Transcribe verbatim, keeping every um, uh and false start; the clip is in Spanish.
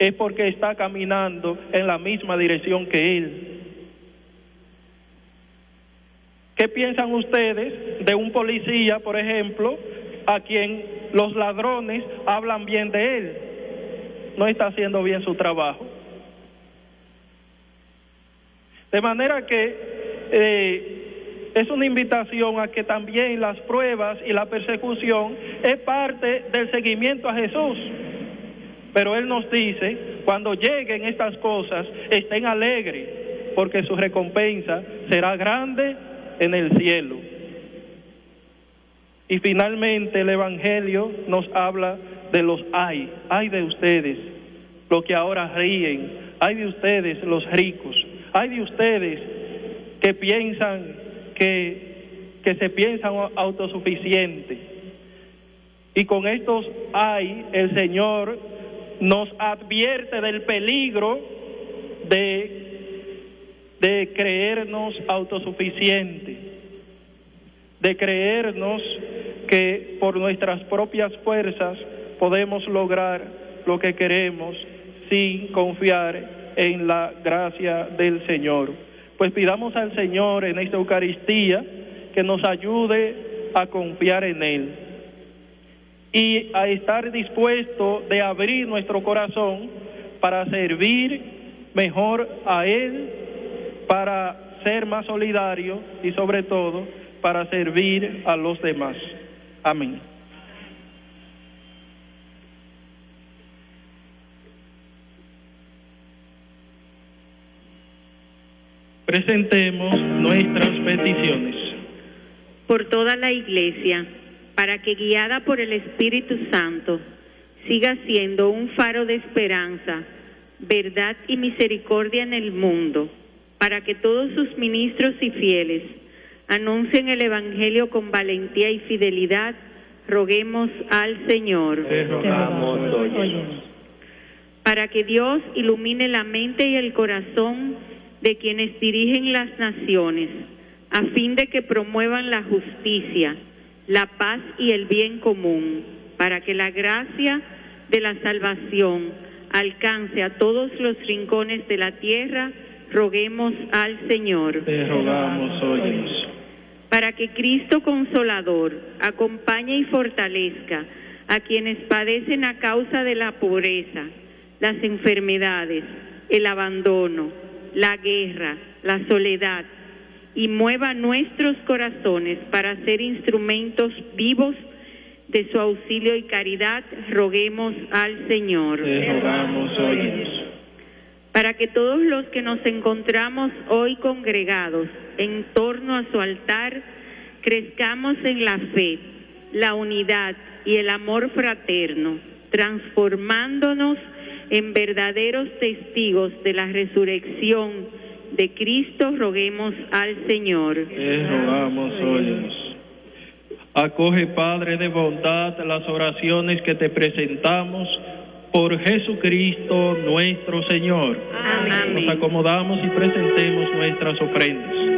es porque está caminando en la misma dirección que Él. ¿Qué piensan ustedes de un policía, por ejemplo, a quien los ladrones hablan bien de él? No está haciendo bien su trabajo. De manera que eh, es una invitación a que también las pruebas y la persecución es parte del seguimiento a Jesús. Pero Él nos dice, cuando lleguen estas cosas, estén alegres, porque su recompensa será grande en el cielo. Y finalmente el Evangelio nos habla de los ay, ay de ustedes, los que ahora ríen, ay de ustedes los ricos, ay de ustedes que piensan que, que se piensan autosuficientes. Y con estos ay, el Señor nos advierte del peligro de, de creernos autosuficientes, de creernos que por nuestras propias fuerzas podemos lograr lo que queremos sin confiar en la gracia del Señor. Pues pidamos al Señor en esta Eucaristía que nos ayude a confiar en Él y a estar dispuesto de abrir nuestro corazón para servir mejor a Él, para ser más solidario y sobre todo para servir a los demás. Amén. Presentemos nuestras peticiones. Por toda la Iglesia, para que guiada por el Espíritu Santo, siga siendo un faro de esperanza, verdad y misericordia en el mundo, para que todos sus ministros y fieles anuncien el Evangelio con valentía y fidelidad, roguemos al Señor. Te rogamos, óyenos. Para que Dios ilumine la mente y el corazón de quienes dirigen las naciones, a fin de que promuevan la justicia, la paz y el bien común, para que la gracia de la salvación alcance a todos los rincones de la tierra, roguemos al Señor. Te rogamos, óyenos. Para que Cristo Consolador acompañe y fortalezca a quienes padecen a causa de la pobreza, las enfermedades, el abandono, la guerra, la soledad, y mueva nuestros corazones para ser instrumentos vivos de su auxilio y caridad, roguemos al Señor. Te rogamos, óyenos. Para que todos los que nos encontramos hoy congregados en torno a su altar, crezcamos en la fe, la unidad y el amor fraterno, transformándonos en verdaderos testigos de la resurrección de Cristo, roguemos al Señor. Te rogamos, óyenos. Acoge, Padre de bondad, las oraciones que te presentamos por Jesucristo nuestro Señor. Amén. Nos acomodamos y presentemos nuestras ofrendas.